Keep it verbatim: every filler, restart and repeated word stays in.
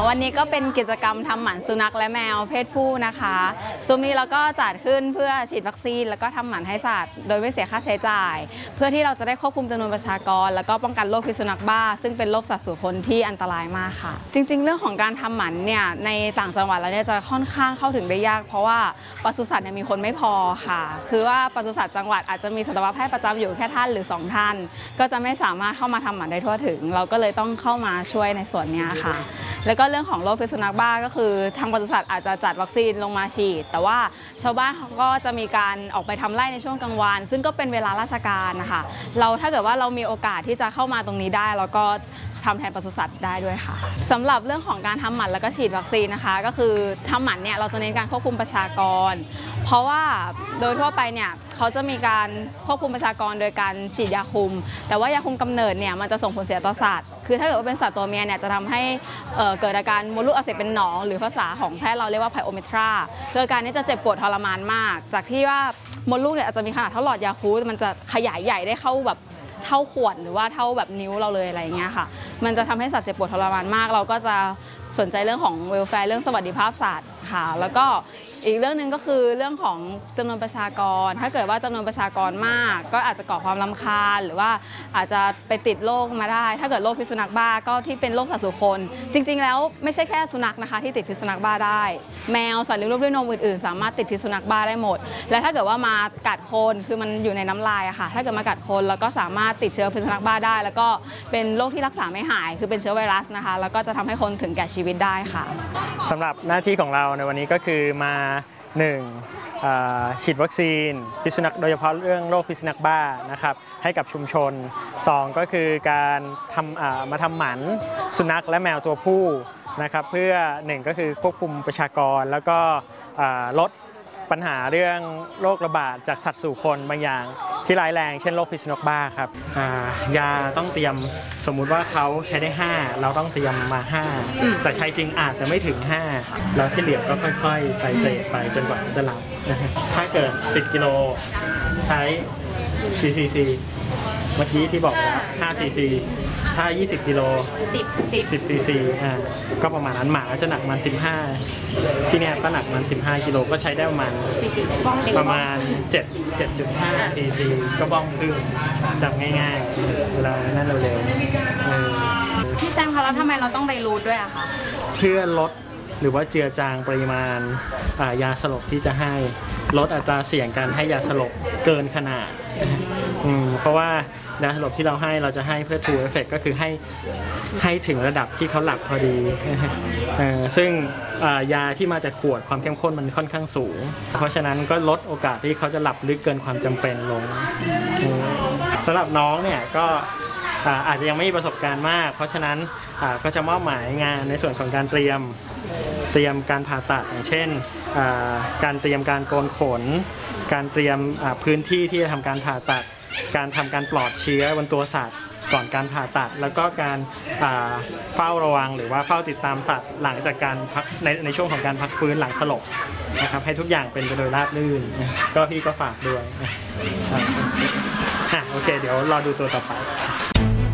วันนี้ก็เป็นกิจกรรมทำหมันสุนัขและแมวเพศผู้นะคะซุ้มนี้เราก็จัดขึ้นเพื่อฉีดวัคซีนแล้วก็ทำหมันให้สัตว์โดยไม่เสียค่าใช้จ่ายเพื่อที่เราจะได้ควบคุมจำนวนประชากรแล้วก็ป้องกันโรคพิษสุนัขบ้าซึ่งเป็นโรคสัตว์สู่คนที่อันตรายมากค่ะจริงๆเรื่องของการทำหมันเนี่ยในต่างจังหวัดแล้วเนี่ยจะค่อนข้างเข้าถึงได้ยากเพราะว่าปศุสัตว์เนี่ยมีคนไม่พอค่ะคือว่าปศุสัตว์จังหวัดอาจจะมีสัตวแพทย์ประจำอยู่แค่ท่านหรือสองท่านก็จะไม่สามารถเข้ามาทำหมันได้ทั่วถึงเราก็เลยต้องเข้ามาช่วยในส่วนนี้ค่ะแล้วก็เรื่องของโรคพิษสุนัขบ้าก็คือทางปศุสัตว์อาจจะจัดวัคซีนลงมาฉีดแต่ว่าชาวบ้านเขาก็จะมีการออกไปทำไร่ในช่วงกลางวันซึ่งก็เป็นเวลาราชการนะคะเราถ้าเกิดว่าเรามีโอกาสที่จะเข้ามาตรงนี้ได้เราก็ทำแทนปศุสัตว์ได้ด้วยค่ะสำหรับเรื่องของการทำหมันแล้วก็ฉีดวัคซีนนะคะก็คือทำหมันเนี่ยเราจะเน้นการควบคุมประชากรเพราะว่าโดยทั่วไปเนี่ยเขาจะมีการควบคุมประชากรโดยการฉีดยาคุมแต่ว่ายาคุมกำเนิดเนี่ยมันจะส่งผลเสียต่อสัตว์คือถ้าเกิดว่าเป็นสัตว์ตัวเมียเนี่ยจะทำให้เเกิดอาการมดลูกอักเสบเป็นหนองหรือภาษาของแพทย์เราเรียกว่าไพโอเมตราโดยการนี้จะเจ็บปวดทรมานมากจากที่ว่ามดลูกเนี่ยอาจจะมีขนาดเท่าหลอดยาคูลมันจะขยายใหญ่ได้เข้าแบบเท่าขวดหรือว่าเท่าแบบนิ้วเราเลยอะไรอย่างเงี้ยค่ะมันจะทำให้สัตว์เจ็บปวดทรมานมากเราก็จะสนใจเรื่องของเวลแฟร์เรื่องสวัสดิภาพสัตว์ค่ะแล้วก็อีกเรื่องหนึ่งก็คือเรื่องของจำนวนประชากรถ้าเกิดว่าจำนวนประชากรมากก็อาจจะก่อความรำคาญหรือว่าอาจจะไปติดโรคมาได้ถ้าเกิดโรคพิษสุนัขบ้าก็ที่เป็นโรคสัตว์สู่คนจริงๆแล้วไม่ใช่แค่สุนัขนะคะที่ติดพิษสุนัขบ้าได้แมวสัตว์เลี้ยงลูกด้วยนมอื่นๆสามารถติดพิษสุนัขบ้าได้หมดและถ้าเกิดว่ามากัดคนคือมันอยู่ในน้ำลายอะค่ะถ้าเกิดมากัดคนแล้วก็สามารถติดเชื้อพิษสุนัขบ้าได้แล้วก็เป็นโรคที่รักษาไม่หายคือเป็นเชื้อไวรัสนะคะแล้วก็จะทำให้คนถึงแก่ชีวิตได้ค่ะสำหรับหน้าที่ของเราในวันนี้ก็คือมาหนึ่งฉีดวัคซีนพิษสุนัขโดยเฉพาะเรื่องโรคพิษสุนัขบ้านะครับให้กับชุมชนสองก็คือการทำมาทำหมันสุนัขและแมวตัวผู้นะครับเพื่อหนึ่งก็คือควบคุมประชากรแล้วก็ลดปัญหาเรื่องโรคระบาดจากสัตว์สู่คนบางอย่างที่ร้ายแรงเช่นโรคพิษสุนัขบ้าครับยาต้องเตรียมสมมุติว่าเขาใช้ได้ห้าเราต้องเตรียมมาห้าแต่ใช้จริงอาจจะไม่ถึงห้าแล้วที่เหลือก็ค่อยๆใส่เตะไปจนกว่าจะหลับถ้าเกิดสิบกิโลใช้สี่ซีซีเมื่อกี้ที่บอกแล้วห้าซีซีถ้ายี่สิบกิโลสิบ สิบซีซีอ่าก็ประมาณนั้นหมาจะหนักมันสิบห้าที่เนี่ยก็หนักมันสิบห้ากิโลก็ใช้ได้ประมาณประมาณเจ็ด เจ็ดจุดห้าซีซีก็บ้องครึ่งจับง่ายๆเวลานั่นเร็วๆพี่แซมคะแล้วทำไมเราต้องไปรูทด้วยอะคะเพื่อลดหรือว่าเจือจางปริมาณยาสลบที่จะให้ลดอัตราเสี่ยงการให้ยาสลบเกินขนาดเพราะว่ายาสลบที่เราให้เราจะให้เพื่อ true effect ก็คือให้ให้ถึงระดับที่เขาหลับพอดีซึ่งยาที่มาจากขวดความเข้มข้นมันค่อนข้างสูงเพราะฉะนั้นก็ลดโอกาสที่เขาจะหลับลึกเกินความจำเป็นลงสำหรับน้องเนี่ยก็อาจจะยังไม่มีประสบการณ์มากเพราะฉะนั้นก็จะมอบหมายงานในส่วนของการเตรียมเตรียมการผ่าตัดอย่างเช่นการเตรียมการโกนขนการเตรียมพื้นที่ที่จะทำการผ่าตัดการทำการปลอดเชื้อบนตัวสัตว์ก่อนการผ่าตัดแล้วก็การเฝ้าระวังหรือว่าเฝ้าติดตามสัตว์หลังจากการพักในในช่วงของการพักฟื้นหลังสลบนะครับให้ทุกอย่างเป็นไปโดยราบรื่นก็พี่ก็ฝากด้วยโอเคเดี๋ยวรอดูตัวต่อไป